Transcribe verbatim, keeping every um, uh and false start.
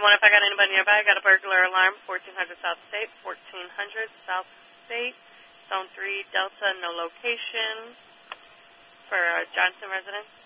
one, if I got anybody nearby, I got a burglar alarm, fourteen hundred South State, fourteen hundred South State, Zone three, Delta, no location, for a Johnson resident.